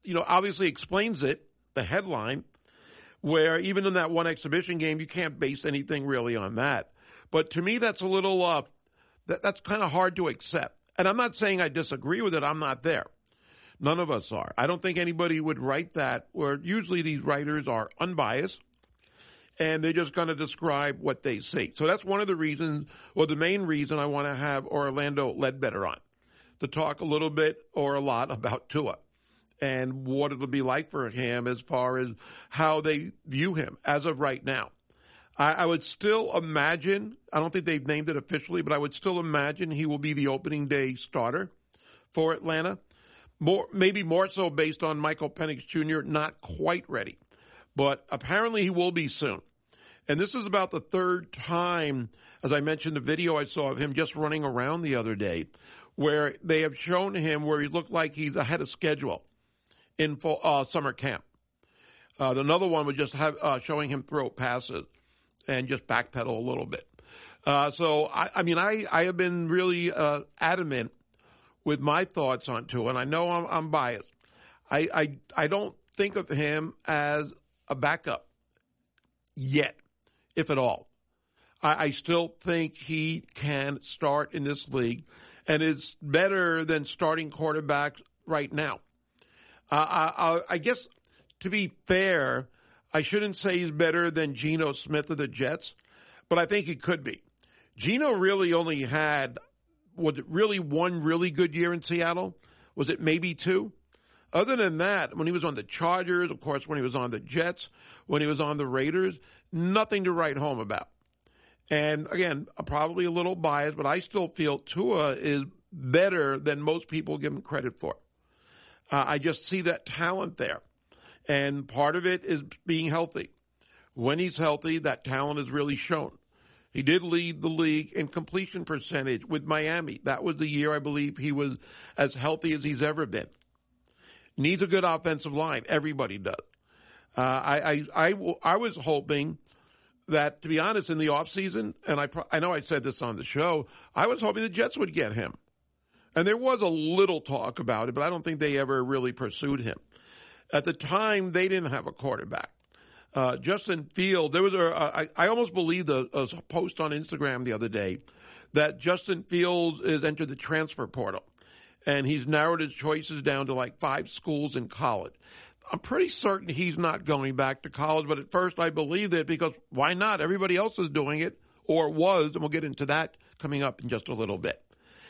obviously explains it, the headline, where even in that one exhibition game, you can't base anything really on that. But to me, that's a little, that's kind of hard to accept. And I'm not saying I disagree with it. I'm not there. None of us are. I don't think anybody would write that, where usually these writers are unbiased and they're just going to describe what they see. So that's one of the reasons, or the main reason I want to have Orlando Ledbetter on, to talk a little bit or a lot about Tua and what it'll be like for him as far as how they view him as of right now. I would still imagine, I don't think they've named it officially, but I would still imagine he will be the opening day starter for Atlanta. Maybe more so based on Michael Penix Jr. not quite ready. But apparently he will be soon. And this is about the third time, as I mentioned, the video I saw of him just running around the other day, where they have shown him where he looked like he's ahead of schedule in summer camp. Another one was just showing him throw passes and just backpedal a little bit. So I have been really adamant with my thoughts on Tua, and I know I'm biased. I don't think of him as a backup yet, if at all. I still think he can start in this league, and it's better than starting quarterbacks right now. I guess, to be fair, I shouldn't say he's better than Geno Smith of the Jets, but I think he could be. Geno really only had, was it really one really good year in Seattle? Was it maybe two? Other than that, when he was on the Chargers, of course, when he was on the Jets, when he was on the Raiders, nothing to write home about. And again, I'm probably a little biased, but I still feel Tua is better than most people give him credit for. I just see that talent there. And part of it is being healthy. When he's healthy, that talent is really shown. He did lead the league in completion percentage with Miami. That was the year I believe he was as healthy as he's ever been. Needs a good offensive line. Everybody does. I was hoping that, to be honest, in the offseason, and I know I said this on the show, I was hoping the Jets would get him. And there was a little talk about it, but I don't think they ever really pursued him. At the time, they didn't have a quarterback. Justin Fields, there was I almost believed a post on Instagram the other day that Justin Fields has entered the transfer portal, and he's narrowed his choices down to like 5 schools in college. I'm pretty certain he's not going back to college, but at first I believed it because why not? Everybody else is doing it, or was, and we'll get into that coming up in just a little bit.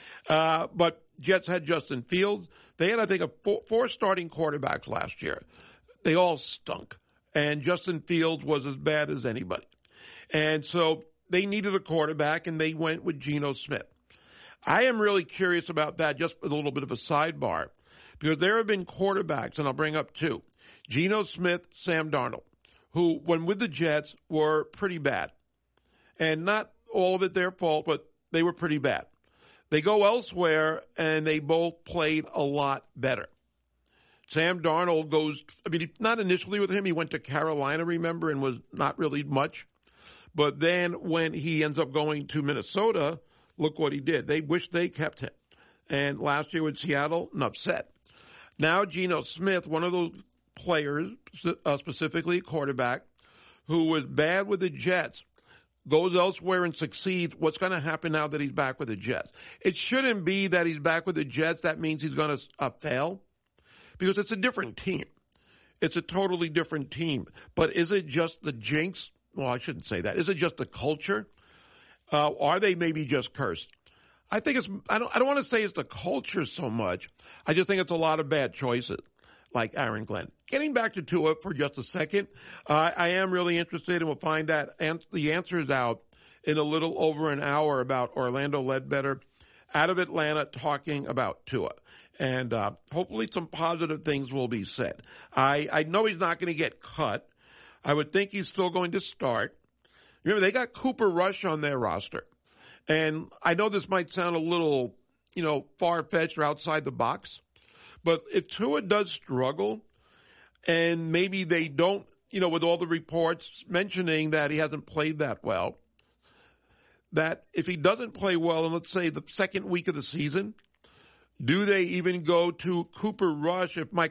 But Jets had Justin Fields. They had, I think, four starting quarterbacks last year. They all stunk. And Justin Fields was as bad as anybody. And so they needed a quarterback, and they went with Geno Smith. I am really curious about that, just a little bit of a sidebar, because there have been quarterbacks, and I'll bring up 2, Geno Smith, Sam Darnold, who, when with the Jets, were pretty bad. And not all of it their fault, but they were pretty bad. They go elsewhere, and they both played a lot better. Sam Darnold goes, not initially with him. He went to Carolina, remember, and was not really much. But then when he ends up going to Minnesota, look what he did. They wish they kept him. And last year with Seattle, enough said. Now Geno Smith, one of those players, specifically a quarterback, who was bad with the Jets, goes elsewhere and succeeds. What's going to happen now that he's back with the Jets? It shouldn't be that he's back with the Jets. That means he's going to fail, because it's a different team. It's a totally different team. But is it just the jinx? Well, I shouldn't say that. Is it just the culture? Are they maybe just cursed? I think it's, I don't want to say it's the culture so much. I just think it's a lot of bad choices, like Aaron Glenn. Getting back to Tua for just a second, I am really interested, and we'll find that the answers out in a little over an hour about Orlando Ledbetter out of Atlanta talking about Tua. And hopefully some positive things will be said. I know he's not going to get cut. I would think he's still going to start. Remember, they got Cooper Rush on their roster. And I know this might sound a little, far-fetched or outside the box. But if Tua does struggle, and maybe they don't, with all the reports mentioning that he hasn't played that well, that if he doesn't play well in, let's say, the second week of the season, do they even go to Cooper Rush if Mike